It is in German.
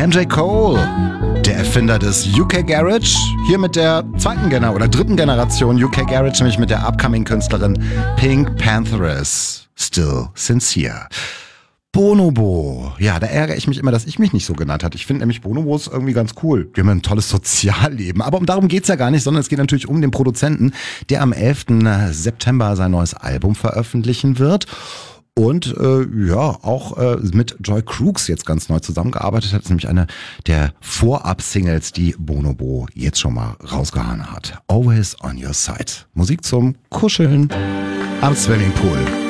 MJ Cole, der Erfinder des UK Garage, hier mit der dritten Generation UK Garage, nämlich mit der Upcoming-Künstlerin Pink Pantheress, Still Sincere. Bonobo. Ja, da ärgere ich mich immer, dass ich mich nicht so genannt habe. Ich finde nämlich Bonobos irgendwie ganz cool. Die haben ein tolles Sozialleben. Aber darum geht's ja gar nicht, sondern es geht natürlich um den Produzenten, der am 11. September sein neues Album veröffentlichen wird. Und auch mit Joy Crooks jetzt ganz neu zusammengearbeitet hat. Das ist nämlich eine der Vorab-Singles, die Bonobo jetzt schon mal rausgehauen hat. Always on your side. Musik zum Kuscheln am Swimmingpool.